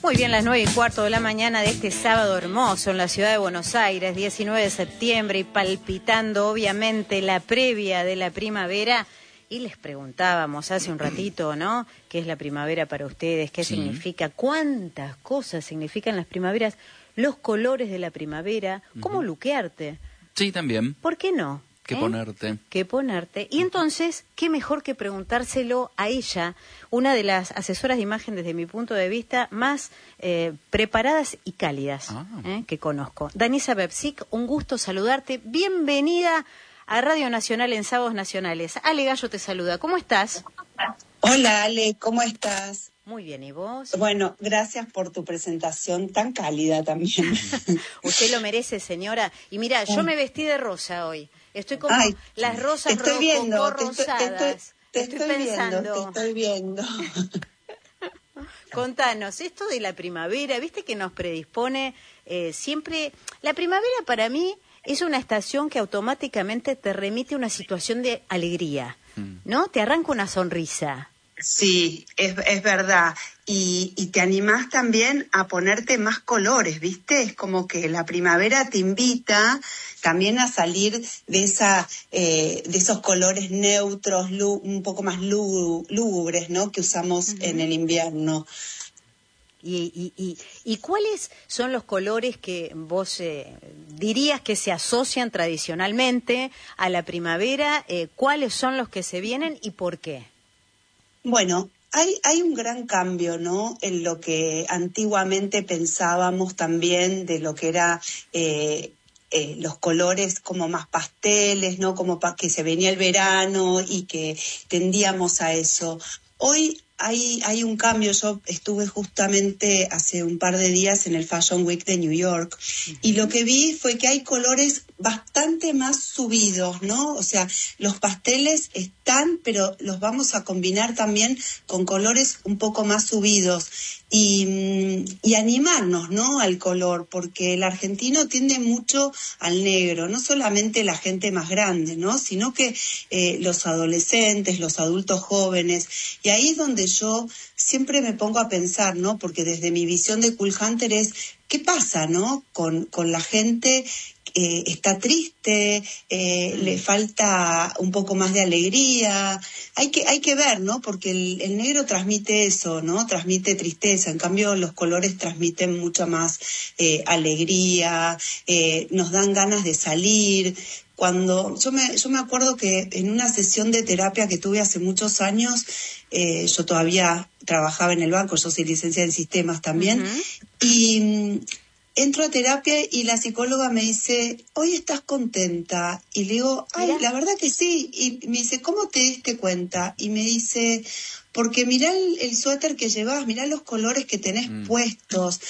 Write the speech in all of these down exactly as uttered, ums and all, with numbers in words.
Muy bien, las nueve y cuarto de la mañana de este sábado hermoso en la ciudad de Buenos Aires, diecinueve de septiembre, y palpitando obviamente la previa de la primavera. Y les preguntábamos hace un ratito, ¿no? ¿Qué es la primavera para ustedes? ¿Qué sí. significa? ¿Cuántas cosas significan las primaveras? Los colores de la primavera. ¿Cómo uh-huh. luquearte? Sí, también. ¿Por qué no? ¿Qué ¿Eh? ponerte? ¿Qué ponerte? Y entonces, ¿qué mejor que preguntárselo a ella, una de las asesoras de imagen desde mi punto de vista más eh, preparadas y cálidas ah. eh, que conozco? Danisa Bebsic, un gusto saludarte. Bienvenida a Radio Nacional en Sábados Nacionales. Ale Gallo te saluda. ¿Cómo estás? Hola, Ale, ¿cómo estás? Muy bien, ¿y vos? Bueno, gracias por tu presentación tan cálida también. Usted lo merece, señora. Y mira, yo me vestí de rosa hoy. Estoy como Ay, las rosas te estoy viendo, te estoy, te estoy, te estoy, estoy pensando. Viendo, te estoy viendo. Contanos, esto de la primavera, viste que nos predispone eh, siempre. La primavera para mí es una estación que automáticamente te remite a una situación de alegría, ¿no? Te arranca una sonrisa. Sí, es, es verdad. Y, y te animás también a ponerte más colores, ¿viste? Es como que la primavera te invita también a salir de esa eh, de esos colores neutros, lú, un poco más lú, lúgubres, ¿no? Que usamos uh-huh. en el invierno. ¿Y, y, y, ¿Y cuáles son los colores que vos eh, dirías que se asocian tradicionalmente a la primavera? Eh, ¿Cuáles son los que se vienen y por qué? Bueno, hay, hay un gran cambio, ¿no? En lo que antiguamente pensábamos también de lo que era eh, eh, los colores como más pasteles, ¿no? Como pa- que se venía el verano y que tendíamos a eso. Hoy hay, hay un cambio. Yo estuve justamente hace un par de días en el Fashion Week de New York uh-huh. y lo que vi fue que hay colores bastante más subidos, ¿no? O sea, los pasteles están, pero los vamos a combinar también con colores un poco más subidos y, y animarnos, ¿no? Al color, porque el argentino tiende mucho al negro, no solamente la gente más grande, ¿no? Sino que eh, los adolescentes, los adultos jóvenes, y ahí es donde yo siempre me pongo a pensar, ¿no? Porque desde mi visión de Cool Hunter es, ¿qué pasa, no? Con, con la gente eh, está triste, eh, mm. le falta un poco más de alegría. Hay que, hay que ver, ¿no? Porque el, el negro transmite eso, ¿no? Transmite tristeza. En cambio, los colores transmiten mucha más eh, alegría, eh, nos dan ganas de salir. Cuando yo me, yo me acuerdo que en una sesión de terapia que tuve hace muchos años, eh, yo todavía trabajaba en el banco, yo soy licenciada en sistemas también, uh-huh. y mm, entro a terapia y la psicóloga me dice, ¿hoy estás contenta? Y le digo, ay, ¿Mira? La verdad que sí. Y me dice, ¿cómo te diste cuenta? Y me dice, porque mirá el, el suéter que llevas, mirá los colores que tenés mm. puestos.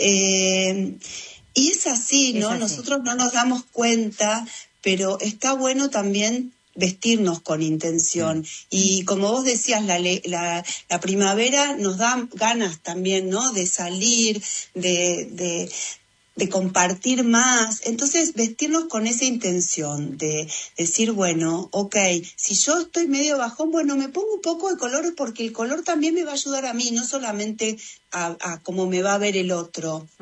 Eh, y es así, ¿no? Es así. Nosotros no nos damos cuenta, pero está bueno también vestirnos con intención. Mm. Y como vos decías, la, la, la primavera nos da ganas también, ¿no? De salir, de, de, de compartir más. Entonces, vestirnos con esa intención de decir, bueno, ok, si yo estoy medio bajón, bueno, me pongo un poco de color porque el color también me va a ayudar a mí, no solamente a, a cómo me va a ver el otro.